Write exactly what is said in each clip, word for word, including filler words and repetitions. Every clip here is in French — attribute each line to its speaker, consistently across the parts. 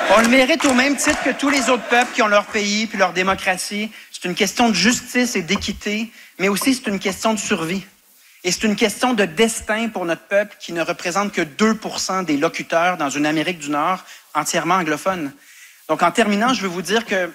Speaker 1: On le mérite au même titre que tous les autres peuples qui ont leur pays puis leur démocratie. C'est une question de justice et d'équité, mais aussi c'est une question de survie. Et c'est une question de destin pour notre peuple qui ne représente que deux pour cent des locuteurs dans une Amérique du Nord entièrement anglophone. Donc, en terminant, je veux vous dire que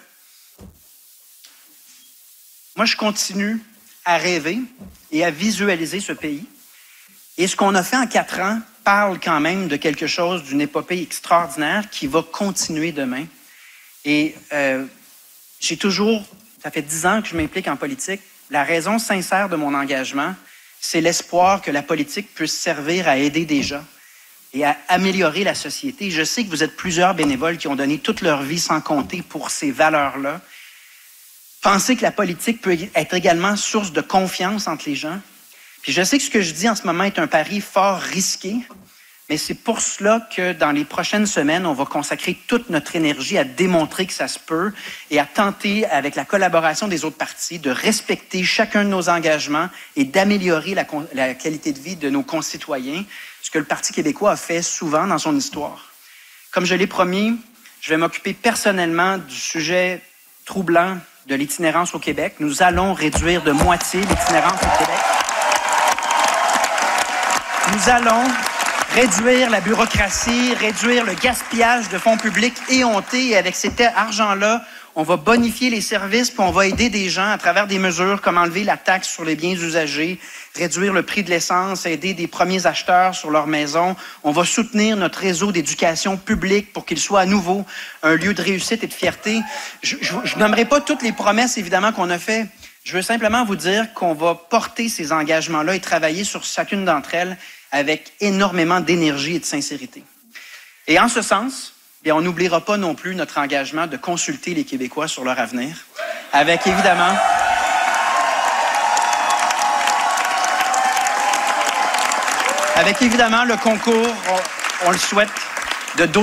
Speaker 1: moi, je continue à rêver et à visualiser ce pays. Et ce qu'on a fait en quatre ans parle quand même de quelque chose, d'une épopée extraordinaire qui va continuer demain. Et euh, j'ai toujours, ça fait dix ans que je m'implique en politique, la raison sincère de mon engagement, c'est l'espoir que la politique puisse servir à aider des gens et à améliorer la société. Je sais que vous êtes plusieurs bénévoles qui ont donné toute leur vie sans compter pour ces valeurs-là. Pensez que la politique peut être également source de confiance entre les gens. Puis je sais que ce que je dis en ce moment est un pari fort risqué, mais c'est pour cela que dans les prochaines semaines, on va consacrer toute notre énergie à démontrer que ça se peut et à tenter, avec la collaboration des autres partis, de respecter chacun de nos engagements et d'améliorer la, la qualité de vie de nos concitoyens, ce que le Parti québécois a fait souvent dans son histoire. Comme je l'ai promis, je vais m'occuper personnellement du sujet troublant de l'itinérance au Québec. Nous allons réduire de moitié l'itinérance au Québec. Nous allons réduire la bureaucratie, réduire le gaspillage de fonds publics éhontés. Et avec cet argent-là, on va bonifier les services puis on va aider des gens à travers des mesures comme enlever la taxe sur les biens usagés, réduire le prix de l'essence, aider des premiers acheteurs sur leur maison. On va soutenir notre réseau d'éducation publique pour qu'il soit à nouveau un lieu de réussite et de fierté. Je ne nommerai pas toutes les promesses, évidemment, qu'on a faites. Je veux simplement vous dire qu'on va porter ces engagements-là et travailler sur chacune d'entre elles avec énormément d'énergie et de sincérité. Et en ce sens, bien, on n'oubliera pas non plus notre engagement de consulter les Québécois sur leur avenir, avec évidemment... avec évidemment le concours, on, on le souhaite, de